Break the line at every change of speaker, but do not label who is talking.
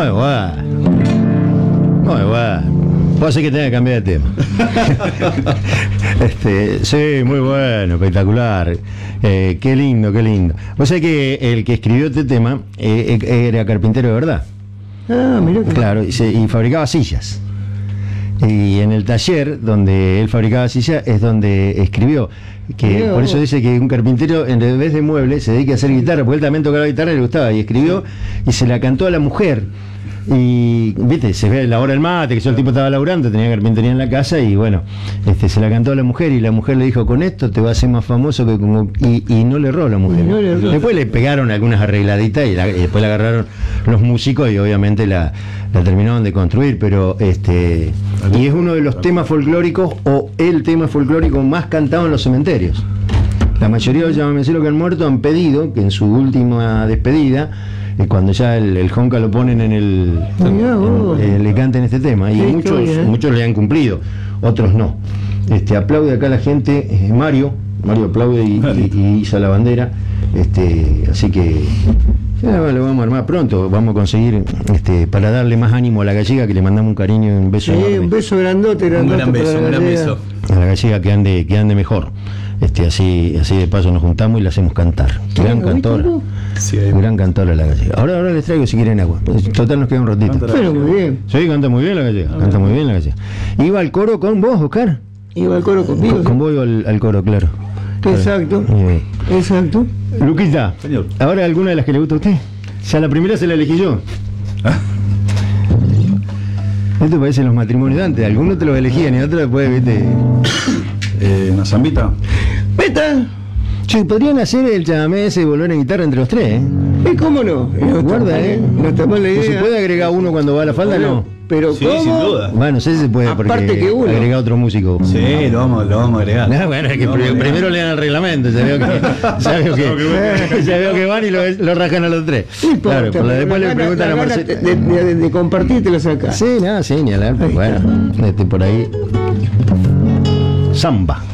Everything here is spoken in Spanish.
Muy bueno. Muy bueno. Puede ser que tenga que cambiar de tema. Sí, muy bueno, espectacular. Qué lindo, qué lindo. Vos sabés que el que escribió este tema era carpintero de verdad.
Ah, mirá que...
Claro, y fabricaba sillas. Y en el taller donde él fabricaba sillas es donde escribió. Que por eso dice que un carpintero, en vez de muebles, se dedica a hacer guitarra, porque él también tocaba guitarra y le gustaba. Y escribió y se la cantó a la mujer. Y viste, se ve la hora del mate, que yo el tipo estaba laburando, tenía carpintería en la casa y bueno, se la cantó a la mujer y la mujer le dijo, con esto te va a hacer más famoso que como... Y no le erró la mujer.
No le erró.
Después le pegaron algunas arregladitas y después la agarraron los músicos y obviamente la terminaron de construir, pero y es uno de los temas folclóricos o el tema folclórico más cantado en los cementerios. La mayoría de los llamameseros que han muerto han pedido que en su última despedida, cuando ya el jonca lo ponen le canten este tema, y muchos le han cumplido, otros no. Aplaude acá la gente, Mario aplaude y iza la bandera, así que ya lo vamos a armar pronto, vamos a conseguir para darle más ánimo a la gallega, que le mandamos un cariño y un beso enorme.
Un beso grandote.
Un gran beso.
A la gallega que ande mejor. Así de paso nos juntamos y la hacemos cantar. Gran cantora.
Sí,
gran cantora la gallega. Ahora les traigo si quieren agua. Total nos queda un ratito.
Pero muy bien.
Sí, canta muy bien la gallega. Canta muy bien la gallega. ¿Iba al coro con vos, Oscar?
Iba al coro conmigo.
Con vos iba al coro, claro.
Exacto. Exacto.
Luquita,
señor.
¿ahora alguna de las que le gusta a usted? Ya la primera se la elegí yo. Esto parece los matrimonios de antes. Algunos te los elegían y otros después, viste.
¿Una zambita?
¡Veta!
Che, podrían hacer el chamamé ese y volver en guitarra entre los tres,
¿Cómo no?
Guarda,
No está mal la idea.
¿Se puede agregar uno cuando va a la falda? No.
Pero
Sí,
¿cómo?
sin duda.
Bueno, no sé si se puede, porque
Aparte que uno.
agrega otro músico.
Sí, lo vamos a agregar.
No, bueno, es que primero lean el reglamento, ya veo que van y lo rajan a los tres.
No importa,
Claro, pero después le preguntan a Marcelo.
De compartir te lo sacas.
Sí, nada, sí, ni hablar, pues bueno, por ahí. Samba.